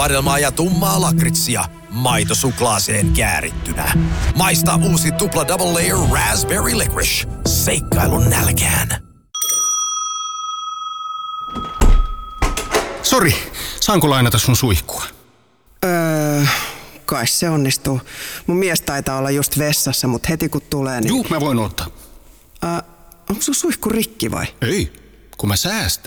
vadelmaa ja tummaa lakritsia maitosuklaaseen käärittynä. Maista uusi tupla double layer raspberry licorice. Seikkailun nälkään. Sori, saanko lainata sun suihkua? Kai se onnistuu. Mun mies taitaa olla just vessassa, mutta heti kun tulee, niin... Juu, mä voin ottaa. Onko sun suihku rikki vai? Ei, kun mä säästän.